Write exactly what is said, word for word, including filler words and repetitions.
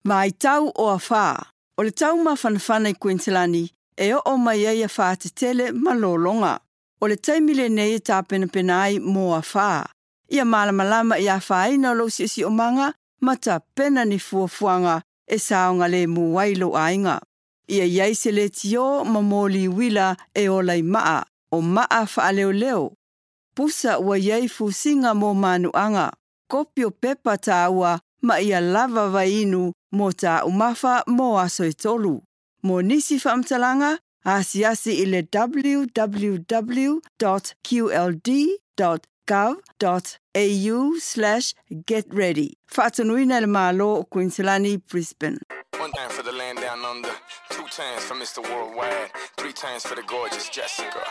Mai tau o a whā. O le tau mawhanawhana i Queenslandi, e o o mai ai a whā te tele malolonga. O le taimile nei e tāpena penai mō a whā. Ia malamalama i a whaina lo si si o manga, ma ta pena ni fuafuanga e saonga le muwailo ainga. Ia iai se le tio mamoli wila e o lai maa, o maa wha leo leo. Pusa ua iai fusinga mō manuanga. Kopio pepa tā ua ma ia lava vainu mō tā umafa mō aso e tolu. Mō nisi whaamtalanga, asi asi i le w w w dot q l d dot gov dot a u slash get ready. Whaatanuina le malo o Queenslandi, Brisbane. One time for the land down under, two times for Mister Worldwide, three times for the gorgeous Jessica.